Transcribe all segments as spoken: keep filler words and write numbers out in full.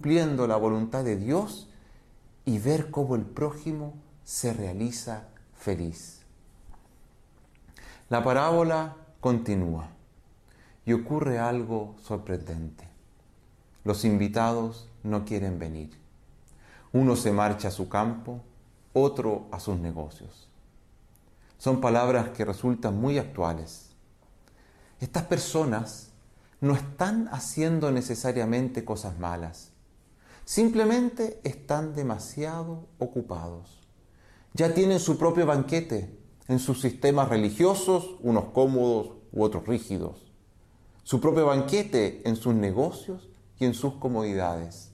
cumpliendo la voluntad de Dios y ver cómo el prójimo se realiza feliz. La parábola continúa y ocurre algo sorprendente. Los invitados no quieren venir. Uno se marcha a su campo, otro a sus negocios. Son palabras que resultan muy actuales. Estas personas no están haciendo necesariamente cosas malas. Simplemente están demasiado ocupados. Ya tienen su propio banquete en sus sistemas religiosos, unos cómodos u otros rígidos. Su propio banquete en sus negocios y en sus comodidades.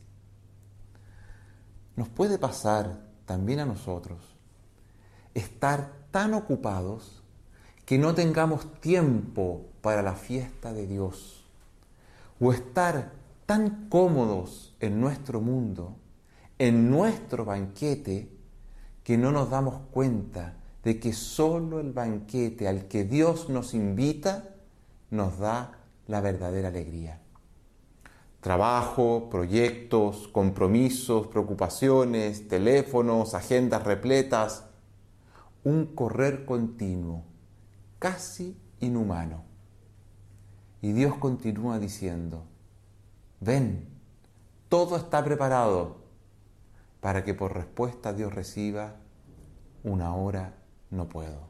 Nos puede pasar también a nosotros estar tan ocupados que no tengamos tiempo para la fiesta de Dios, o estar tan cómodos en nuestro mundo, en nuestro banquete, que no nos damos cuenta de que solo el banquete al que Dios nos invita nos da la verdadera alegría. Trabajo, proyectos, compromisos, preocupaciones, teléfonos, agendas repletas, un correr continuo, casi inhumano. Y Dios continúa diciendo: ven, todo está preparado para que por respuesta Dios reciba una hora no puedo.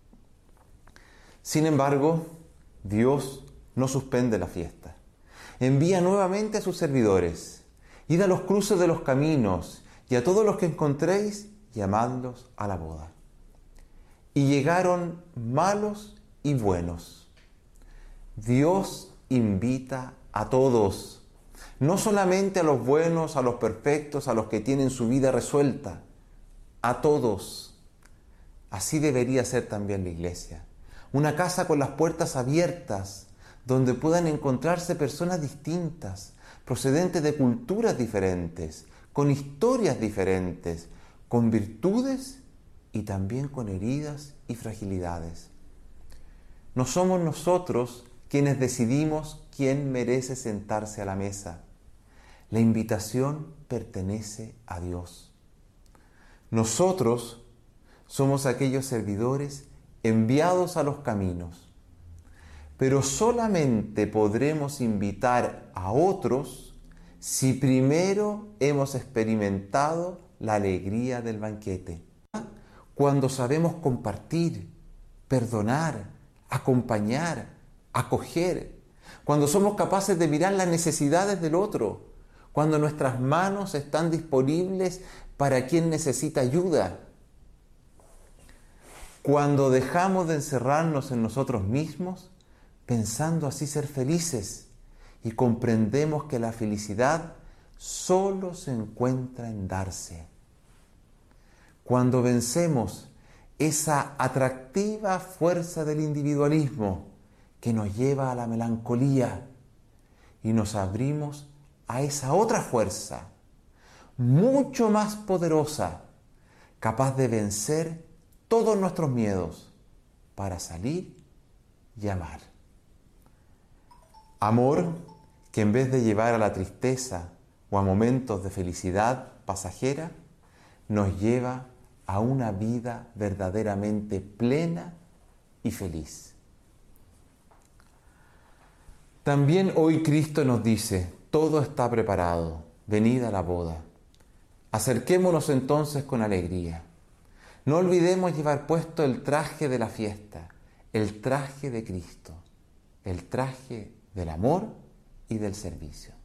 Sin embargo, Dios no suspende la fiesta. Envía nuevamente a sus servidores: id a los cruces de los caminos y a todos los que encontréis, llamadlos a la boda. Y llegaron malos y buenos. Dios invita a todos, no solamente a los buenos, a los perfectos, a los que tienen su vida resuelta, a todos. Así debería ser también la iglesia, una casa con las puertas abiertas, donde puedan encontrarse personas distintas, procedentes de culturas diferentes, con historias diferentes, con virtudes y también con heridas y fragilidades. No somos nosotros quienes decidimos quién merece sentarse a la mesa. La invitación pertenece a Dios. Nosotros somos aquellos servidores enviados a los caminos, pero solamente podremos invitar a otros si primero hemos experimentado la alegría del banquete. Cuando sabemos compartir, perdonar, acompañar, acoger, cuando somos capaces de mirar las necesidades del otro, cuando nuestras manos están disponibles para quien necesita ayuda, cuando dejamos de encerrarnos en nosotros mismos, pensando así ser felices, y comprendemos que la felicidad solo se encuentra en darse. Cuando vencemos esa atractiva fuerza del individualismo que nos lleva a la melancolía y nos abrimos a esa otra fuerza, mucho más poderosa, capaz de vencer todos nuestros miedos para salir y amar. Amor que en vez de llevar a la tristeza o a momentos de felicidad pasajera, nos lleva a una vida verdaderamente plena y feliz. También hoy Cristo nos dice: todo está preparado, venid a la boda. Acerquémonos entonces con alegría. No olvidemos llevar puesto el traje de la fiesta, el traje de Cristo, el traje del amor y del servicio.